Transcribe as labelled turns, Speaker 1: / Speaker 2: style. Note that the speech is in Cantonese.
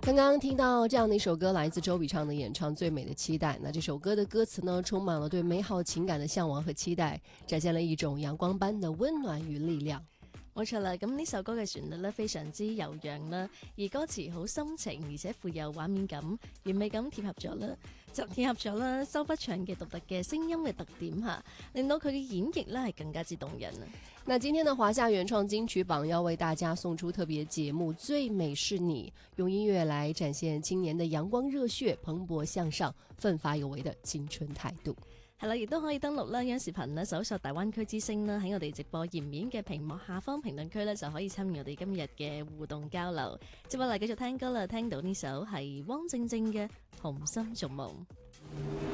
Speaker 1: 刚刚听到这样的一首歌，来自周笔畅的演唱《最美的期待》。那这首歌的歌词呢，充满了对美好情感的向往和期待，展现了一种陽光般的溫暖與力量。
Speaker 2: 冇錯啦，咁呢首歌嘅旋律咧非常之悠揚啦，而歌詞好深情，而且富有畫面感，完美咁貼合咗啦周筆暢嘅獨特嘅聲音嘅特點嚇，令到佢嘅演繹咧係更加之動人啊！
Speaker 1: 那今天的華夏原創金曲榜要為大家送出特別節目《最美是你》，用音樂來展現青年的陽光熱血、蓬勃向上、奮發有為的青春態度。
Speaker 2: 係啦，亦都可以登錄啦央視頻啦，搜索大灣區之聲啦，喺我哋直播頁面嘅屏幕下方評論區咧，就可以參與我哋今日嘅互動交流。接落嚟繼續聽歌啦，聽到呢首係汪靜靜嘅《紅心逐夢》。